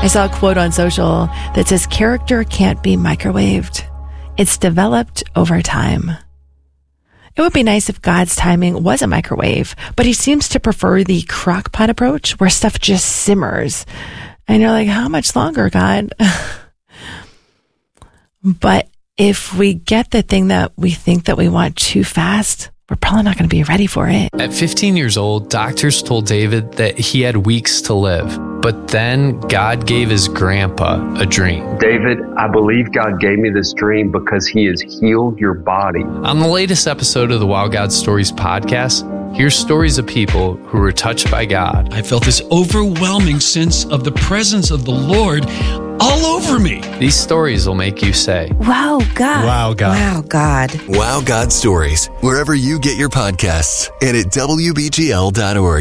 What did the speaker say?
I saw a quote on social that says, character can't be microwaved. It's developed over time. It would be nice if God's timing was a microwave, but he seems to prefer the crock pot approach where stuff just simmers. And you're like, how much longer, God? But if we get the thing that we think that we want too fast, we're probably not going to be ready for it. At 15 years old, doctors told David that he had weeks to live. But then God gave his grandpa a dream. David, I believe God gave me this dream because he has healed your body. On the latest episode of the Wow God Stories podcast, here's stories of people who were touched by God. I felt this overwhelming sense of the presence of the Lord all over me. These stories will make you say, Wow, God. Wow, God. Wow, God. Wow God Stories, wherever you get your podcasts and at WBGL.org.